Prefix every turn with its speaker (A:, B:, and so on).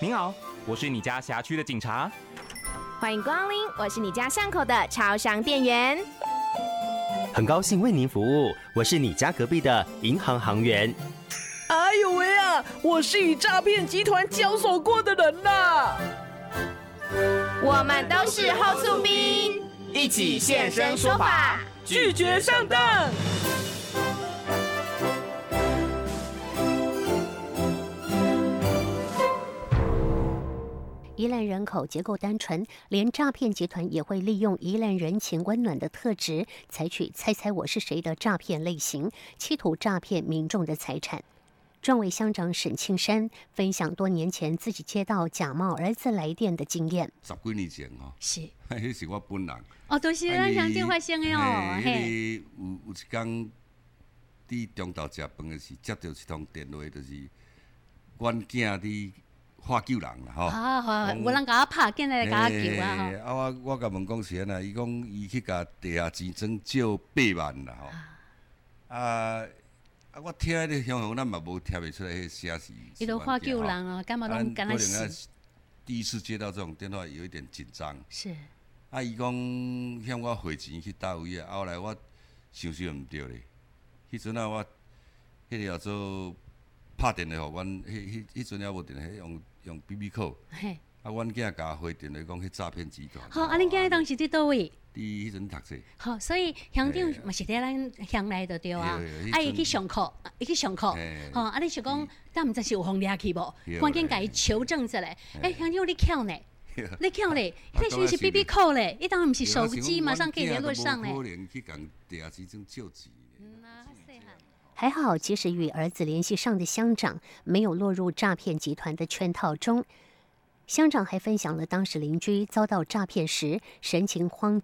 A: 您好，我是你家辖区的警察。
B: 欢迎光临，我是你家巷口的超商店员。
C: 很高兴为您服务，我是你家隔壁的银行行员。
D: 哎呦喂啊，我是与诈骗集团交手过的人啦。
B: 我们都是后厝兵，
A: 一起现身说法，
D: 拒绝上当。
E: 宜兰人口结构单纯，连诈骗集团也会利用宜兰人情温暖的特质，采取猜猜我是谁的诈骗类型，企图诈骗民众的财产。壮围乡长沈庆山分享多年前自己接到假冒儿子来电的经验。
F: 10几年前
G: 是，
F: 那是我本人。
G: 都是咱乡镇发生的哦。
F: 嘿，有一天伫中昼食饭的时，接到一通电话，就是阮囝伫化救人啦吼。
G: 好，有人甲我拍，进来甲我救啊吼。
F: 我甲问讲是安那，伊讲伊去甲地下钱庄借8万啦吼。我听迄个乡乡，咱嘛无听袂出来迄写是。
G: 伊都化救人啊，干嘛拢干那死？
F: 第一次接到这种电话，有一点紧张。
G: 是。
F: 伊讲向我汇钱去倒位啊，后来我想想毋对咧。迄阵啊，我迄个叫做拍电话互阮，迄阵还无电话，用 BB 扣。
G: 嘿。
F: 阮囝甲回电话讲，迄诈骗集团。
G: 好，恁囝当时伫倒位？
F: 伫迄阵读册。
G: 好，所以乡长嘛是伫咱乡内就对啊。伊去上课，吼，你想讲，但毋知是有互掠去无？赶紧甲伊求证一下。乡长你巧呢？你巧呢？迄是是 BB 扣咧，伊当然毋是手机，马上可以联络上咧。
F: 可能去共地下钱庄借钱。
E: 还好，即使与儿子联系上的乡长没有落入诈骗集团的圈套中。乡长还分享了当时邻居遭到诈骗时神情慌